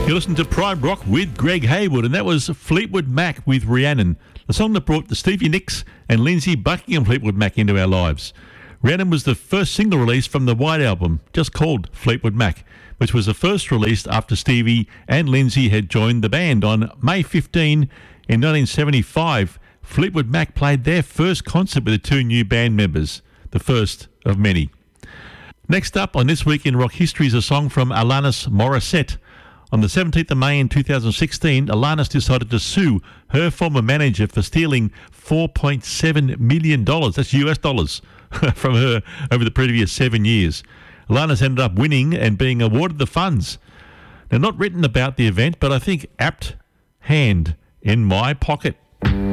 You listened to Pride Rock with Greg Haywood, and that was Fleetwood Mac with Rhiannon, the song that brought the Stevie Nicks and Lindsay Buckingham Fleetwood Mac into our lives. Rhiannon was the first single release from the White Album, just called Fleetwood Mac, which was the first released after Stevie and Lindsay had joined the band. On May 15 in 1975, Fleetwood Mac played their first concert with the two new band members, the first of many. Next up on This Week in Rock History is a song from Alanis Morissette. On the 17th of May in 2016, Alanis decided to sue her former manager for stealing $4.7 million, that's US dollars, from her over the previous 7 years. Alanis ended up winning and being awarded the funds. Now, not written about the event, but I think apt hand in my pocket.